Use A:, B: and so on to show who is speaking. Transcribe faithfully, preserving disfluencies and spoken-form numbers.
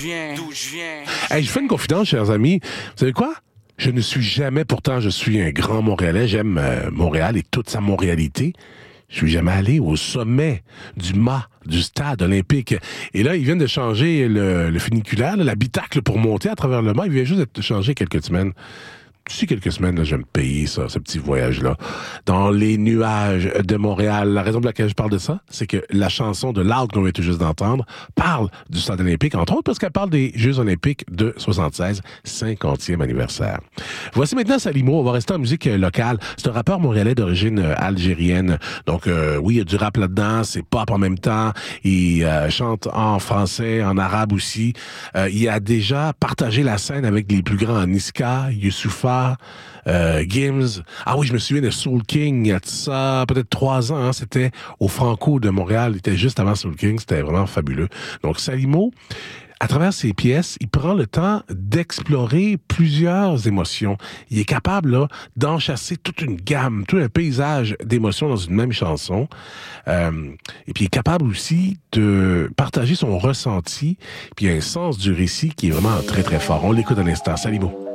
A: je viens, d'où je viens.
B: Hey, je fais une confidence, chers amis. Vous savez quoi? Je ne suis jamais, pourtant, je suis un grand Montréalais. J'aime euh, Montréal et toute sa montréalité. Je suis jamais allé au sommet du mât du stade olympique. Et là, ils viennent de changer le, le funiculaire, là, l'habitacle pour monter à travers le mât. Il vient juste d'être changé quelques semaines. D'ici quelques semaines, là, je vais me payer ça, ce petit voyage-là, dans les nuages de Montréal. La raison pour laquelle je parle de ça, c'est que la chanson de Loud qu'on vient tout juste d'entendre parle du stade olympique, entre autres parce qu'elle parle des Jeux olympiques de soixante-seize, cinquantième anniversaire. Voici maintenant Salimo, on va rester en musique locale. C'est un rappeur montréalais d'origine algérienne. Donc euh, oui, il y a du rap là-dedans, c'est pop en même temps. Il euh, chante en français, en arabe aussi. Euh, il a déjà partagé la scène avec les plus grands, Niska, Youssoupha, Euh, Gims. Ah oui, je me souviens de Soul King, il y a de ça peut-être trois ans, hein, c'était au Franco de Montréal, il était juste avant Soul King, c'était vraiment fabuleux. Donc Salimo, à travers ses pièces, il prend le temps d'explorer plusieurs émotions. Il est capable là, d'enchasser toute une gamme, tout un paysage d'émotions dans une même chanson. Euh, et puis il est capable aussi de partager son ressenti, puis il y a un sens du récit qui est vraiment très très fort. On l'écoute un instant. Salimo.